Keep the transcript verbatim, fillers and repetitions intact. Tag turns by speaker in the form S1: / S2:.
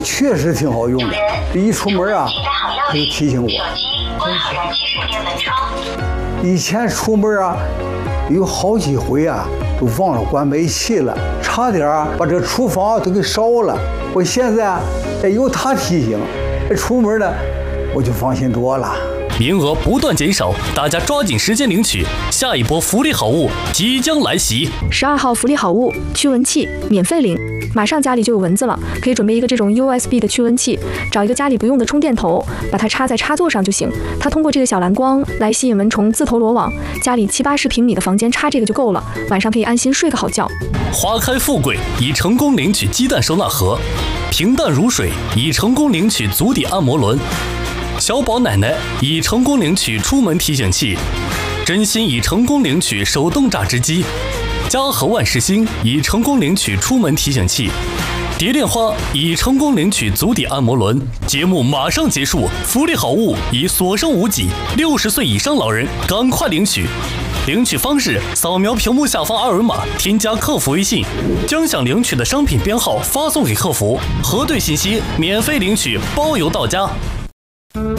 S1: 确实挺好用的。一出门啊，他就提醒我。
S2: 关好燃气水电门窗。
S1: 以前出门啊，有好几回啊，都忘了关煤气了，差点啊把这厨房都给烧了。我现在哎有他提醒，出门呢我就放心多了。
S3: 名额不断减少，大家抓紧时间领取，下一波福利好物即将来袭。
S4: 十二号福利好物，驱蚊器免费领，马上家里就有蚊子了，可以准备一个这种 U S B 的驱蚊器，找一个家里不用的充电头，把它插在插座上就行。它通过这个小蓝光来吸引蚊虫自投罗网，家里七八十平米的房间插这个就够了，晚上可以安心睡个好觉。
S3: 花开富贵已成功领取鸡蛋收纳盒，平淡如水已成功领取足底按摩轮。小宝奶奶已成功领取出门提醒器，真心已成功领取手动榨汁机，嘉禾万事兴已成功领取出门提醒器，蝶恋花已成功领取足底按摩轮。节目马上结束，福利好物已所剩无几，六十岁以上老人赶快领取。领取方式：扫描屏幕下方二维码，添加客服微信，将想领取的商品编号发送给客服，核对信息，免费领取，包邮到家。